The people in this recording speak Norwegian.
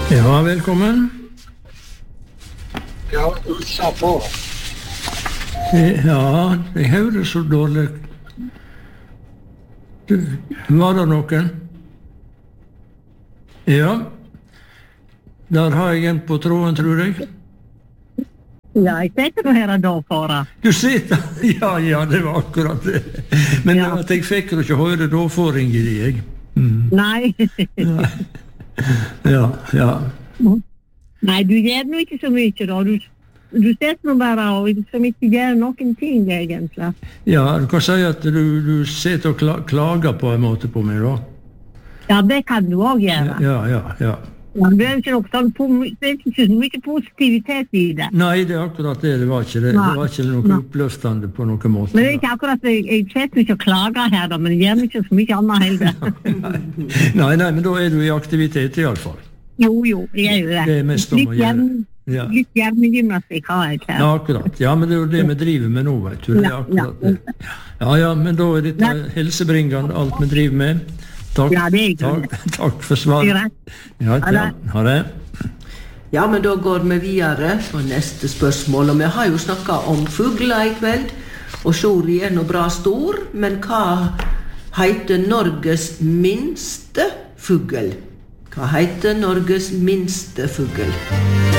Ja, velkommen. Ja, sa på. Ja, jeg hører så dårlig. Var det noen? Ja. Der har jeg en på tråden, tror jeg. Ja, jeg sitter nå her da for det. Du sitter? Ja, det var akkurat det. Men Ja. at jeg fikk det ikke høre, da får jeg de, jeg. Nei. Ja. Nei, du gjør nå ikke så mye da. Du sitter nå bare og som ikke gjør noen ting, egentlig. Ja, du kan si at du sitter og klager på en måte på meg, da. Ja, det kan du også gjøre. Ja. Ja, det er ikke noe sånn, det er ikke så mye positivitet i det. Nei, det er akkurat det. Det var ikke det. Det var ikke noe oppløftende på noen måte. Men det er ikke akkurat, jeg sitter ikke og klager her da, men jeg gjør ikke så mye annet heller. Nei, men da er du i aktivitet i alle fall. Jo, jeg er jo det. Det er mest om å gjøre. Ja. Litt hjernegymnastikk har jeg ikke. Ja, akkurat. Ja, men det er jo det vi driver med nå, vet du. Det er akkurat det. Ja, men da er dette helsebringende alt vi driver med. Takk, Ja, det er ikke takk for svaret. Ja, ha det. Ja, men da går vi videre på neste spørsmål. Og vi har jo snakket om fugler i kveld. Og Sjori er nå bra stor, men hva heter Norges minste fugl? Hva heter Norges minste fugl?